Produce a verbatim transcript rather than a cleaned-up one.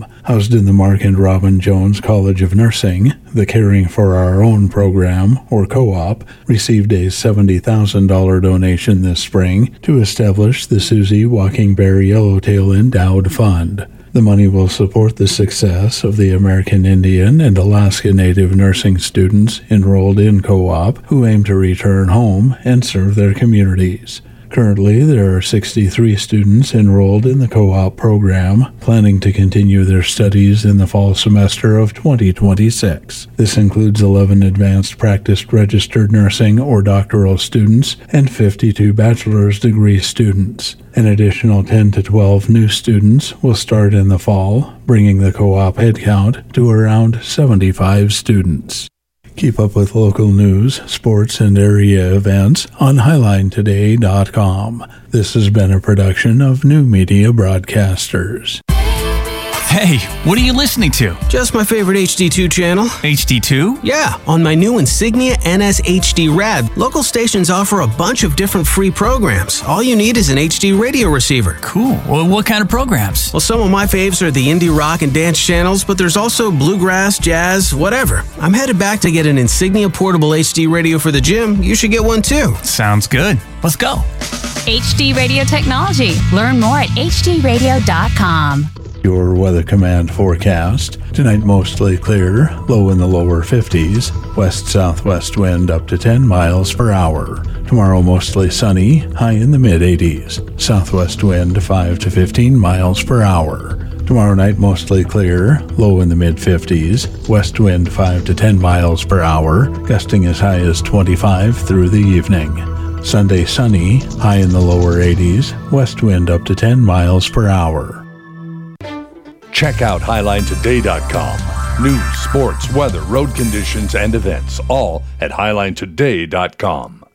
Housed in the Mark and Robin Jones College of Nursing, the Caring for Our Own program, or co-op, received a seventy thousand dollars donation this spring to establish the Susie Walking Bear Yellowtail Endowed Fund. The money will support the success of the American Indian and Alaska Native nursing students enrolled in co-op who aim to return home and serve their communities. Currently, there are sixty-three students enrolled in the co-op program, planning to continue their studies in the fall semester of twenty twenty-six. This includes eleven advanced practice registered nursing or doctoral students and fifty-two bachelor's degree students. An additional ten to twelve new students will start in the fall, bringing the co-op headcount to around seventy-five students. Keep up with local news, sports, and area events on highline today dot com. This has been a production of New Media Broadcasters. Hey, what are you listening to? Just my favorite H D two channel. H D two? Yeah, on my new Insignia N S H D Rad, local stations offer a bunch of different free programs. All you need is an H D radio receiver. Cool. Well, what kind of programs? Well, some of my faves are the indie rock and dance channels, but there's also bluegrass, jazz, whatever. I'm headed back to get an Insignia portable H D radio for the gym. You should get one too. Sounds good. Let's go. H D Radio Technology. Learn more at H D radio dot com. Your Weather Command forecast. Tonight mostly clear, low in the lower fifties, west-southwest wind up to ten miles per hour. Tomorrow mostly sunny, high in the mid-eighties, southwest wind five to fifteen miles per hour. Tomorrow night mostly clear, low in the mid-fifties, west wind five to ten miles per hour, gusting as high as twenty-five through the evening. Sunday sunny, high in the lower eighties, west wind up to ten miles per hour. Check out highline today dot com. News, sports, weather, road conditions, and events, all at highline today dot com.